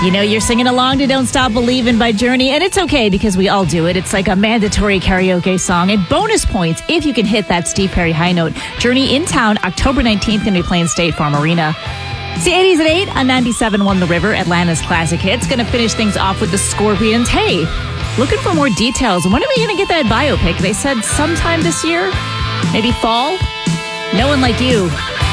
You know, you're singing along to Don't Stop Believin' by Journey, and it's okay because we all do it. It's like a mandatory karaoke song. And bonus points if you can hit that Steve Perry high note. Journey in town, October 19th, going to be playing State Farm Arena. It's the 80s at 8 on 97.1 The River, Atlanta's classic hits. Going to finish things off with the Scorpions. Hey, looking for more details. When are we going to get that biopic? They said sometime this year, maybe fall. No One Like You.